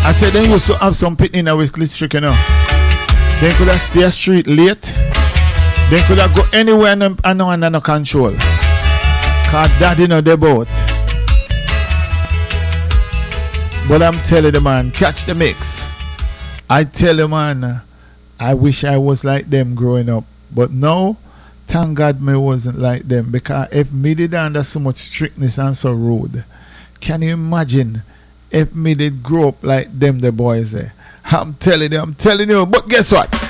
I said they used to have some pit in a Wesley Street, you know. They could have stay street late. They could have go anywhere and no under no control. Cause daddy know the boat. But I'm telling the man, catch the mix. I tell the man, I wish I was like them growing up. But no, thank God me wasn't like them. Because if me did under so much strictness and so rude, can you imagine if me did grow up like them the boys there? I'm telling you. But guess what?